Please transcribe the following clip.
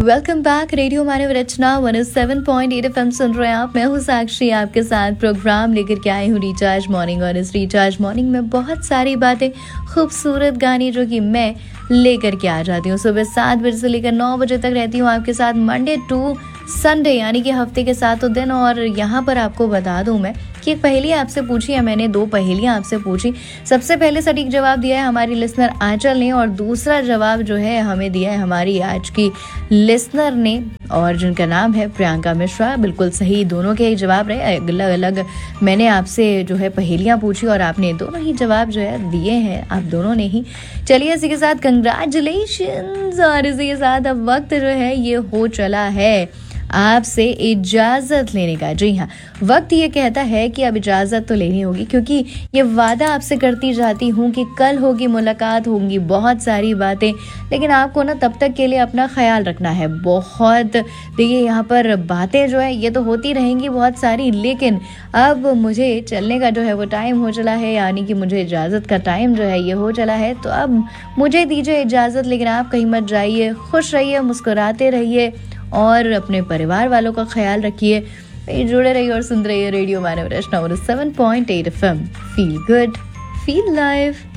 Welcome back. Radio मानव रचना 107.8 FM सुन रहे हैं आप। मैं हूँ साक्षी, आपके साथ प्रोग्राम लेकर के आई हूँ रिचार्ज मॉर्निंग। और इस रिचार्ज मॉर्निंग में बहुत सारी बातें, खूबसूरत गाने जो कि मैं लेकर के आ जाती हूँ। सुबह 7 बजे से लेकर 9 बजे तक रहती हूँ आपके साथ, मंडे टू संडे, यानी कि हफ्ते के 7 दिन। और यहाँ पर आपको बता दूं मैं कि एक पहेली आपसे पूछी है मैंने, 2 पहेलियां आपसे पूछी। सबसे पहले सटीक जवाब दिया है हमारी लिसनर आंचल ने, और दूसरा जवाब जो है हमें दिया है हमारी आज की लिसनर ने, और जिनका नाम है प्रियंका मिश्रा। बिल्कुल सही, दोनों के ही जवाब रहे। अलग अलग मैंने आपसे जो है पहेलियां पूछी और आपने दोनों ही जवाब जो है दिए हैं, आप दोनों ने ही। चलिए इसी के साथ कंग्रेचुलेशंस। और इसी के साथ अब वक्त जो है ये हो चला है आपसे इजाजत लेने का। जी हाँ, वक्त ये कहता है कि अब इजाजत तो लेनी होगी, क्योंकि ये वादा आपसे करती जाती हूँ कि कल होगी मुलाकात, होंगी बहुत सारी बातें, लेकिन आपको ना तब तक के लिए अपना ख्याल रखना है बहुत। देखिए यहाँ पर बातें जो है ये तो होती रहेंगी बहुत सारी, लेकिन अब मुझे चलने का जो है वो टाइम हो चला है, यानी कि मुझे इजाजत का टाइम जो है ये हो चला है। तो अब मुझे दीजिए इजाजत, लेकिन आप कहीं मत जाइए। खुश रहिए, मुस्कुराते रहिए और अपने परिवार वालों का ख्याल रखिए। जुड़े रहिए और सुन रहिए रेडियो मानव रचना 7.8 FM। Feel good, feel live.